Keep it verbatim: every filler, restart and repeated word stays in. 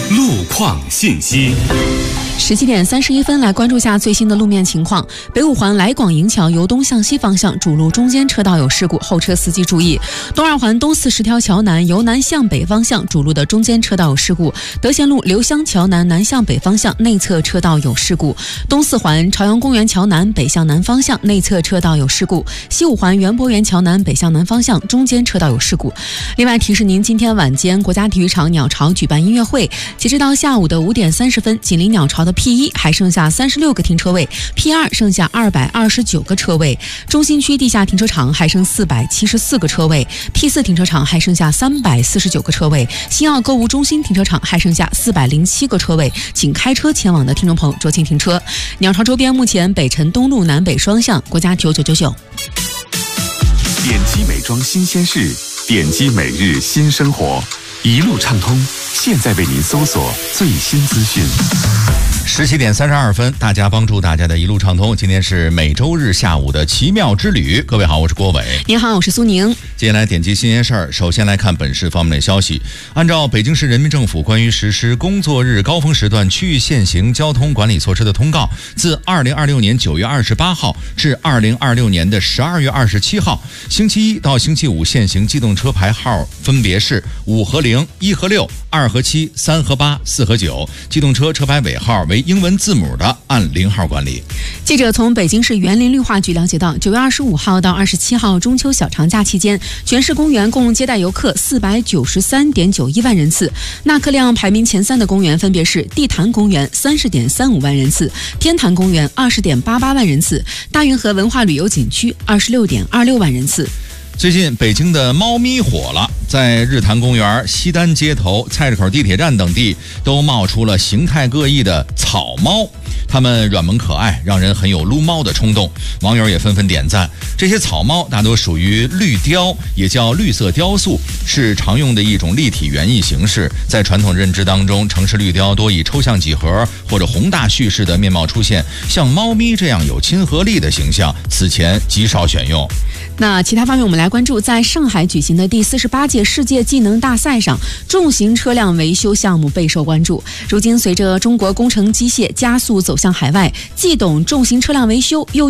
路况信息。 十七点三十一分，来关注下最新的路面情况。北五环来广营桥由东向西方向主路中间车道有事故，后车司机注意。东二环东四十条桥南由南向北方向主路的中间车道有事故。德贤路刘湘桥南南向北方向内侧车道有事故。东四环朝阳公园桥南北向南方向内侧车道有事故。西五环园博园桥南北向南方向中间车道有事故。另外提示您，今天晚间国家体育场鸟巢举办音乐会，截止到下午的五点三十分，紧邻鸟巢的 P 一还剩下三十六个停车位， P 二剩下二百二十九个车位，中心区地下停车场还剩四百七十四个车位， P 四停车场还剩下三百四十九个车位，新奥购物中心停车场还剩下四百零七个车位，请开车前往的听众朋友酌情停车。鸟巢周边目前北辰东路南北双向国家九九九九。 点击美妆新鲜事，点击每日新生活，一路畅通，现在为您搜索最新资讯。 十七点三十二分，大家帮助大家的一路畅通。今天是每周日下午的奇妙之旅。各位好，我是郭伟。 您好，我是苏宁。 接下来点击新鲜事儿，首先来看本市方面的消息。按照北京市人民政府关于实施工作日高峰时段区域限行交通管理措施的通告，自二零二六年九月二十八号至二零二六年的十二月二十七号，星期一到星期五限行机动车牌号分别是五和零、一和六、二和七、三和八、四和九，机动车车牌尾号为英文字母的按零号管理。 记者从北京市园林绿化局了解到，九月二十五号到二十七号中秋小长假期间，全市公园共接待游客四百九十三点九一万人次。纳客量排名前三的公园分别是地坛公园三十点三五万人次，天坛公园二十点八八万人次，大运河文化旅游景区二十六点二六万人次。 最近北京的猫咪火了，在日坛公园、西单街头、菜市口地铁站等地都冒出了形态各异的草猫，它们软萌可爱，让人很有撸猫的冲动。网友也纷纷点赞。这些草猫大多属于绿雕，也叫绿色雕塑，是常用的一种立体园艺形式。在传统认知当中，城市绿雕多以抽象几何或者宏大叙事的面貌出现，像猫咪这样有亲和力的形象，此前极少选用。 那其他方面，我们来关注在上海举行的第四十八届世界技能大赛上，重型车辆维修项目备受关注。如今，随着中国工程机械加速走向海外，既懂重型车辆维修，又